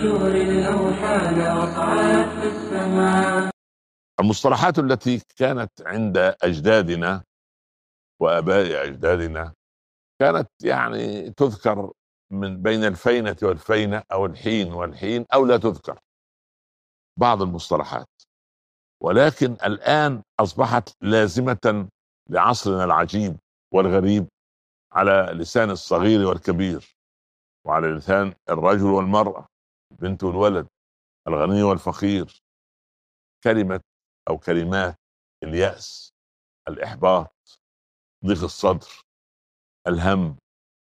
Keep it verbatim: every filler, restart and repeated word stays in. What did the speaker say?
الجور الأوحال وقعت في السماء. المصطلحات التي كانت عند أجدادنا وآباء أجدادنا كانت يعني تذكر من بين الفينة والفينة أو الحين والحين، أو لا تذكر بعض المصطلحات، ولكن الآن أصبحت لازمة لعصرنا العجيب والغريب، على لسان الصغير والكبير، وعلى لسان الرجل والمرأة، البنت والولد، الغني والفقير. كلمة أو كلمات اليأس، الإحباط، ضيق الصدر، الهم،